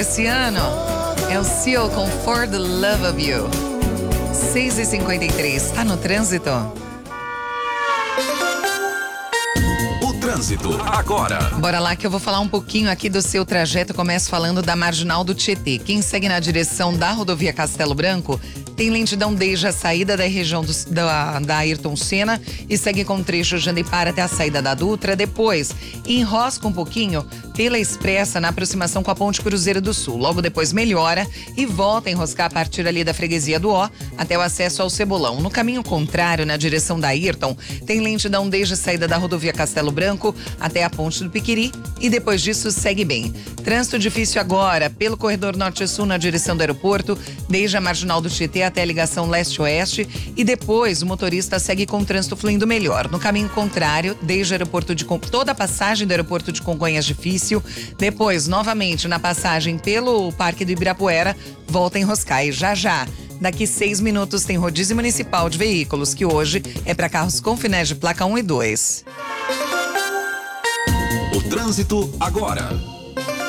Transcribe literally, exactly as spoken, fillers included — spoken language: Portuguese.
Esse ano é o Seal com For the Love of You. seis e cinquenta e três, tá no trânsito? O trânsito agora. Bora lá que eu vou falar um pouquinho aqui do seu trajeto. Começo falando da Marginal do Tietê. Quem segue na direção da rodovia Castelo Branco tem lentidão desde a saída da região do, da, da Ayrton Senna e segue com trecho Jandipara até a saída da Dutra. Depois enrosca um pouquinho pela Expressa na aproximação com a Ponte Cruzeiro do Sul. Logo depois melhora e volta a enroscar a partir ali da freguesia do Ó até o acesso ao Cebolão. No caminho contrário, na direção da Ayrton, tem lentidão desde a saída da rodovia Castelo Branco até a Ponte do Piquiri e depois disso segue bem. Trânsito difícil agora pelo corredor norte-sul na direção do aeroporto, desde a Marginal do Tietê até a ligação leste-oeste e depois o motorista segue com o trânsito fluindo melhor. No caminho contrário, desde o aeroporto de toda a passagem do aeroporto de Congonhas difícil, depois novamente na passagem pelo Parque do Ibirapuera, volta a enroscar e já já. Daqui seis minutos tem rodízio municipal de veículos, que hoje é para carros com finés de placa um e dois. O trânsito agora.